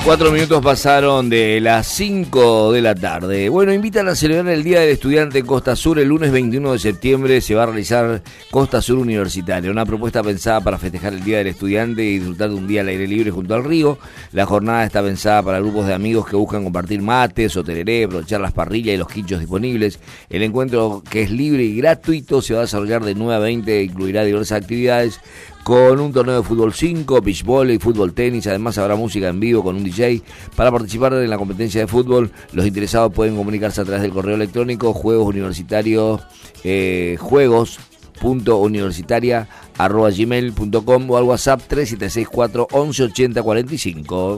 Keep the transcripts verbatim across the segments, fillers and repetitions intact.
Cuatro minutos pasaron de las cinco de la tarde. Bueno, invitan a celebrar el Día del Estudiante en Costa Sur. El lunes veintiuno de septiembre se va a realizar Costa Sur Universitaria, una propuesta pensada para festejar el Día del Estudiante y disfrutar de un día al aire libre junto al río. La jornada está pensada para grupos de amigos que buscan compartir mates o tereré, aprovechar las parrillas y los quinchos disponibles. El encuentro, que es libre y gratuito, se va a desarrollar de nueve a veinte e incluirá diversas actividades, con un torneo de fútbol cinco, beach volley, fútbol tenis. Además habrá música en vivo con un D J. Para participar en la competencia de fútbol, los interesados pueden comunicarse a través del correo electrónico juegos universitarios eh, juegos punto universitaria arroba gmail punto com o al WhatsApp tres siete seis cuatro once ochenta cuarenta y cinco.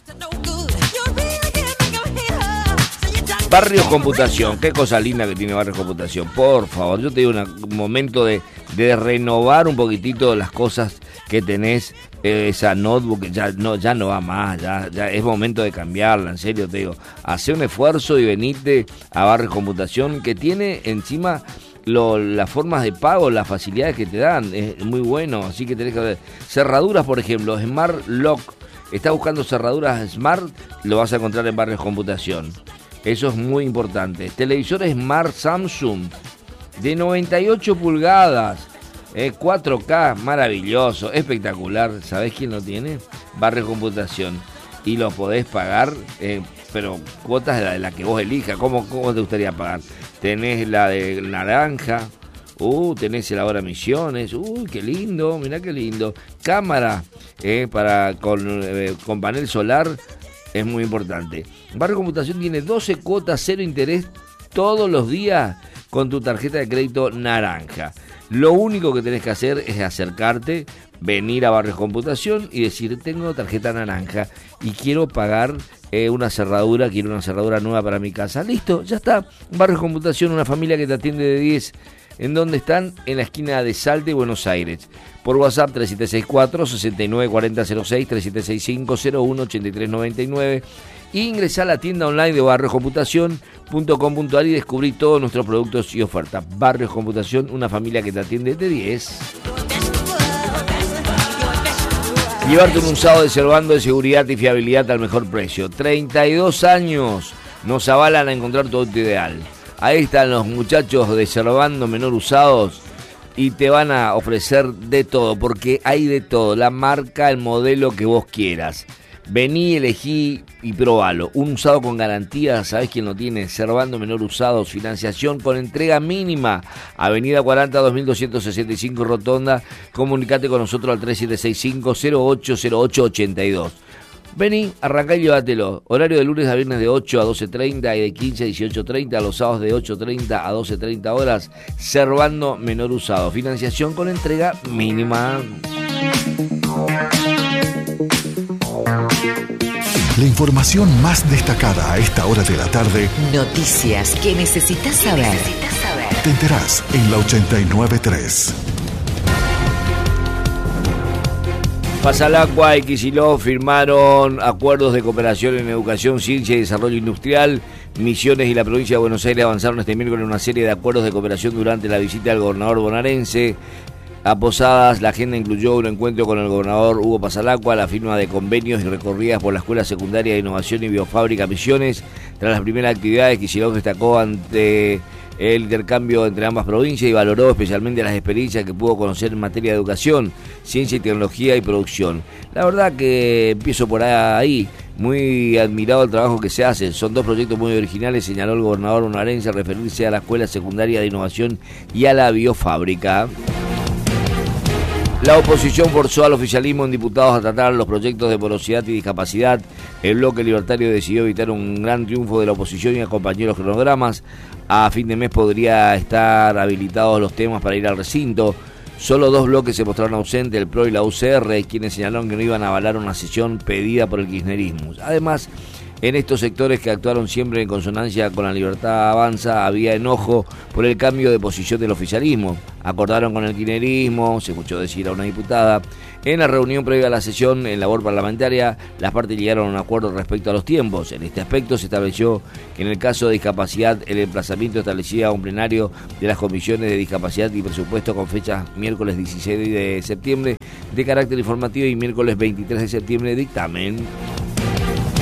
Barrios Computación, qué cosa linda que tiene Barrios Computación. Por favor, yo te digo una, un momento de, de renovar un poquitito las cosas que tenés. Eh, esa notebook ya no, ya no va más, ya, ya es momento de cambiarla, en serio te digo. Hacé un esfuerzo y venite a Barrios Computación, que tiene encima lo, las formas de pago, las facilidades que te dan, es muy bueno. Así que tenés que ver cerraduras, por ejemplo, Smart Lock. Estás buscando cerraduras Smart, lo vas a encontrar en Barrios Computación. Eso es muy importante. Televisor Smart Samsung de noventa y ocho pulgadas, eh, cuatro K, maravilloso, espectacular. ¿Sabés quién lo tiene? Barrios Computación. Y lo podés pagar, eh, pero cuotas de la, de la que vos elijas. ¿Cómo, ¿Cómo te gustaría pagar? Tenés la de naranja, uh, tenés el ahora Misiones, uy, qué lindo, mirá qué lindo. Cámara, eh, para con, eh, con panel solar. Es muy importante. Barrio Computación tiene doce cuotas, cero interés todos los días con tu tarjeta de crédito naranja. Lo único que tenés que hacer es acercarte, venir a Barrio Computación y decir: tengo tarjeta naranja y quiero pagar eh, una cerradura, quiero una cerradura nueva para mi casa. Listo, ya está. Barrio Computación, una familia que te atiende de diez. ¿En dónde están? En la esquina de Salta y Buenos Aires. Por WhatsApp tres siete seis cuatro sesenta y nueve cuarenta cero seis, tres siete seis cinco cero uno ochenta y tres noventa y nueve. E ingresá a la tienda online de barrios computación punto com punto a r y descubrí todos nuestros productos y ofertas. Barrios Computación, una familia que te atiende de diez. Llevarte un usado de Servando de seguridad y fiabilidad al mejor precio. treinta y dos años nos avalan a encontrar tu auto ideal. Ahí están los muchachos de Servando Menor Usados y te van a ofrecer de todo, porque hay de todo, la marca, el modelo que vos quieras. Vení, elegí y probalo. Un usado con garantía, ¿sabés quién lo tiene? Servando Menor Usados, financiación con entrega mínima. Avenida cuarenta, dos mil doscientos sesenta y cinco, Rotonda. Comunicate con nosotros al tres siete seis cinco cero ocho cero ocho ochenta y dos. Vení, arrancá y llévatelo. Horario de lunes a viernes de ocho a doce treinta y de quince a dieciocho treinta. Los sábados de ocho treinta a doce treinta horas. Servando Menor Usado. Financiación con entrega mínima. La información más destacada a esta hora de la tarde. Noticias que necesitas saber. Te enterás en la ochenta y nueve punto tres. Pasalacqua y Kicillof firmaron acuerdos de cooperación en educación, ciencia y desarrollo industrial. Misiones y la provincia de Buenos Aires avanzaron este miércoles en una serie de acuerdos de cooperación durante la visita del gobernador bonaerense a Posadas. La agenda incluyó un encuentro con el gobernador Hugo Pasalacqua, la firma de convenios y recorridas por la Escuela Secundaria de Innovación y Biofábrica Misiones. Tras las primeras actividades, Kicillof destacó ante el intercambio entre ambas provincias y valoró especialmente las experiencias que pudo conocer en materia de educación, ciencia y tecnología y producción. La verdad que empiezo por ahí, muy admirado el trabajo que se hace. Son dos proyectos muy originales, señaló el gobernador bonaerense al referirse a la Escuela Secundaria de Innovación y a la Biofábrica. La oposición forzó al oficialismo en diputados a tratar los proyectos de porosidad y discapacidad. El bloque libertario decidió evitar un gran triunfo de la oposición y acompañó los cronogramas. A fin de mes podría estar habilitados los temas para ir al recinto. Solo dos bloques se mostraron ausentes, el P R O y la U C R, quienes señalaron que no iban a avalar una sesión pedida por el kirchnerismo. Además, en estos sectores que actuaron siempre en consonancia con la Libertad Avanza, había enojo por el cambio de posición del oficialismo. Acordaron con el kirchnerismo, se escuchó decir a una diputada. En la reunión previa a la sesión en labor parlamentaria, las partes llegaron a un acuerdo respecto a los tiempos. En este aspecto se estableció que en el caso de discapacidad, el emplazamiento establecía un plenario de las comisiones de discapacidad y presupuesto con fechas miércoles dieciséis de septiembre de carácter informativo y miércoles veintitrés de septiembre de dictamen.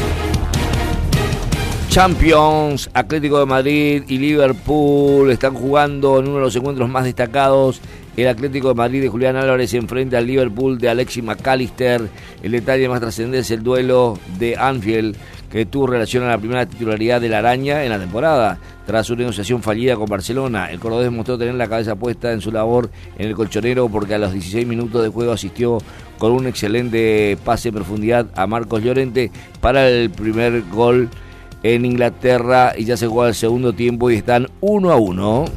Champions, Atlético de Madrid y Liverpool están jugando en uno de los encuentros más destacados. El Atlético de Madrid de Julián Álvarez se enfrenta al Liverpool de Alexis McAllister. El detalle más trascendente es el duelo de Anfield, que tuvo relación a la primera titularidad de la Araña en la temporada. Tras una negociación fallida con Barcelona, el cordobés mostró tener la cabeza puesta en su labor en el colchonero, porque a los dieciséis minutos de juego asistió con un excelente pase en profundidad a Marcos Llorente para el primer gol en Inglaterra, y ya se juega el segundo tiempo y están uno a uno.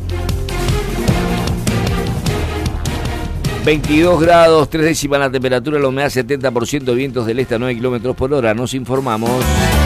veintidós grados, tres décimas la temperatura, la humedad setenta por ciento, vientos del este a nueve kilómetros por hora. Nos informamos.